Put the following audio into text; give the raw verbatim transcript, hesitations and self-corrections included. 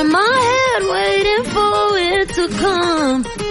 over my head waiting for it to come.